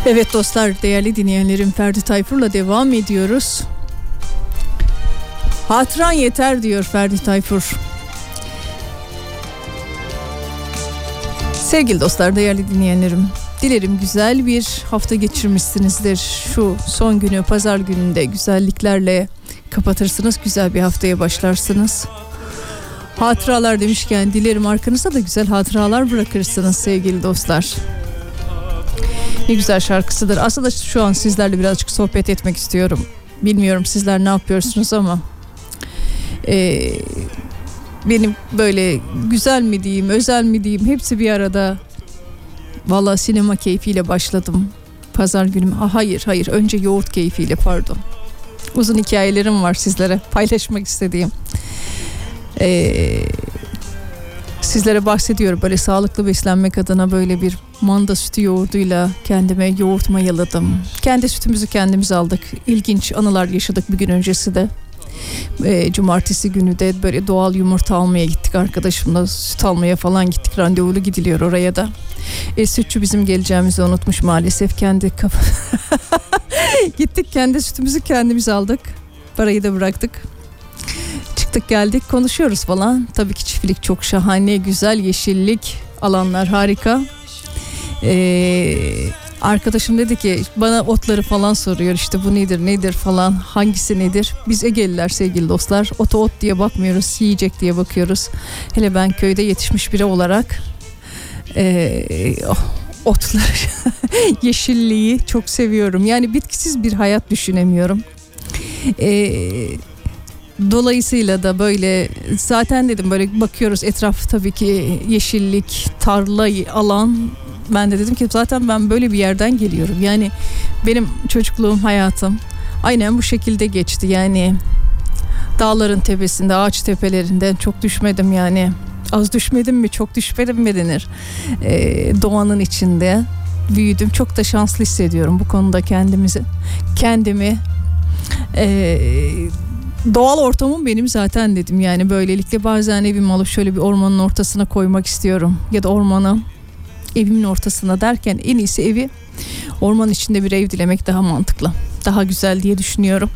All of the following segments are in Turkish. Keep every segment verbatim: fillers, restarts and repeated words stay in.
Evet dostlar, değerli dinleyenlerim, Ferdi Tayfur'la devam ediyoruz. Hatıran yeter diyor Ferdi Tayfur. Sevgili dostlar, değerli dinleyenlerim, dilerim güzel bir hafta geçirmişsinizdir. Şu son günü, pazar gününde güzelliklerle kapatırsınız, güzel bir haftaya başlarsınız. Hatıralar demişken dilerim arkanıza da güzel hatıralar bırakırsınız sevgili dostlar. Ne güzel şarkısıdır. Aslında şu an sizlerle birazcık sohbet etmek istiyorum. Bilmiyorum sizler ne yapıyorsunuz ama e, benim böyle güzel mi diyeyim, özel mi diyeyim, hepsi bir arada. Vallahi sinema keyfiyle başladım pazar günüm. Ha, hayır hayır önce yoğurt keyfiyle, pardon. Uzun hikayelerim var sizlere paylaşmak istediğim. Eee Sizlere bahsediyorum, böyle sağlıklı beslenmek adına böyle bir manda sütü yoğurduyla kendime yoğurt mayaladım. Kendi sütümüzü kendimiz aldık. İlginç anılar yaşadık bir gün öncesi de. E, cumartesi günü de böyle doğal yumurta almaya gittik arkadaşımla. Süt almaya falan gittik. Randevulu gidiliyor oraya da. E, sütçü bizim geleceğimizi unutmuş maalesef. Kendi kap- Gittik, kendi sütümüzü kendimiz aldık. Parayı da bıraktık. Çıktık geldik, konuşuyoruz falan. Tabii ki çiftlik çok şahane, güzel, yeşillik, alanlar harika. Ee, arkadaşım dedi ki bana otları falan soruyor, işte bu nedir nedir falan, hangisi nedir. Biz Egeliler sevgili dostlar, ota ot diye bakmıyoruz, yiyecek diye bakıyoruz. Hele ben köyde yetişmiş biri olarak ee, oh, otlar yeşilliği çok seviyorum. Yani bitkisiz bir hayat düşünemiyorum. Eee Dolayısıyla da böyle zaten dedim, böyle bakıyoruz etraf tabii ki yeşillik, tarla, alan. Ben de dedim ki zaten ben böyle bir yerden geliyorum. Yani benim çocukluğum, hayatım aynen bu şekilde geçti. Yani dağların tepesinde, ağaç tepelerinden çok düşmedim yani. Az düşmedim mi, çok düşmedim mi denir. Ee, doğanın içinde büyüdüm. Çok da şanslı hissediyorum bu konuda kendimizi. Kendimi eee doğal ortamım benim zaten dedim. Yani böylelikle bazen evimi alıp şöyle bir ormanın ortasına koymak istiyorum. Ya da ormanı evimin ortasına derken en iyisi evi orman içinde bir ev dilemek daha mantıklı. Daha güzel diye düşünüyorum.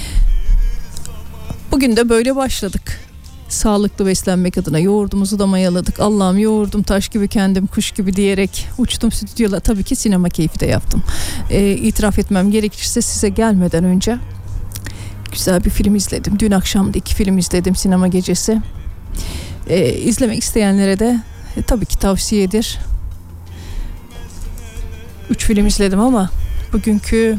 Bugün de böyle başladık. Sağlıklı beslenmek adına yoğurdumuzu da mayaladık. Allah'ım yoğurdum taş gibi, kendim kuş gibi diyerek uçtum stüdyola. Tabii ki sinema keyfi de yaptım. Ee, itiraf etmem gerekirse size gelmeden önce güzel bir film izledim. Dün akşam da iki film izledim sinema gecesi. Ee, izlemek isteyenlere de e, tabii ki tavsiyedir. Üç film izledim ama bugünkü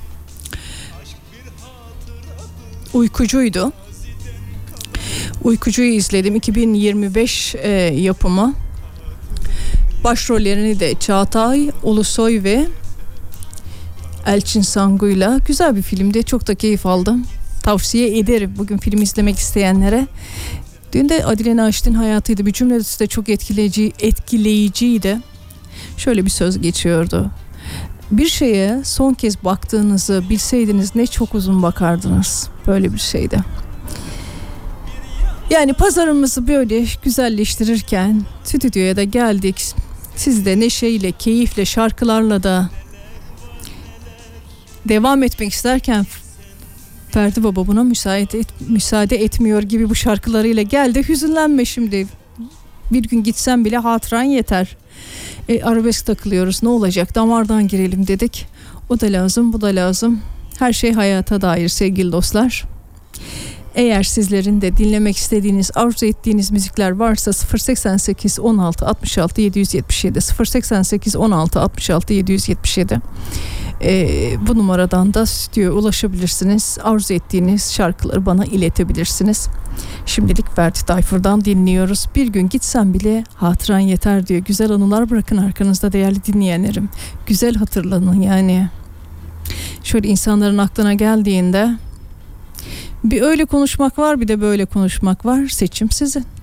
Uykucuydu. Uykucuyu izledim. iki bin yirmi beş e, yapımı. Başrollerini de Çağatay Ulusoy ve Elçin Sangu'yla güzel bir filmdi. Çok da keyif aldım. Tavsiye ederim bugün film izlemek isteyenlere. Dün de Adile Naşit'in hayatıydı. Bir cümlesi de çok etkileyici, etkileyiciydi. Şöyle bir söz geçiyordu. Bir şeye son kez baktığınızı bilseydiniz ne çok uzun bakardınız. Böyle bir şeydi. Yani pazarımızı böyle güzelleştirirken stüdyoya da geldik. Siz de neşeyle, keyifle, şarkılarla da devam etmek isterken Ferdi Baba buna müsaade, et, müsaade etmiyor gibi bu şarkılarıyla geldi. Hüzünlenme şimdi. Bir gün gitsen bile hatıran yeter. E, arabesk takılıyoruz, ne olacak? Damardan girelim dedik. O da lazım, bu da lazım. Her şey hayata dair sevgili dostlar. Eğer sizlerin de dinlemek istediğiniz, arzu ettiğiniz müzikler varsa sıfır seksen sekiz on altı altmış altı yedi yüz yetmiş yedi sıfır seksen sekiz on altı altmış altı yedi yüz yetmiş yedi ee, bu numaradan da stüdyoya ulaşabilirsiniz. Arzu ettiğiniz şarkıları bana iletebilirsiniz. Şimdilik Ferdi Tayfur'dan dinliyoruz. Bir gün gitsen bile hatıran yeter diyor. Güzel anılar bırakın arkanızda değerli dinleyenlerim. Güzel hatırlanın yani. Şöyle insanların aklına geldiğinde bir öyle konuşmak var, bir de böyle konuşmak var. Seçim sizin.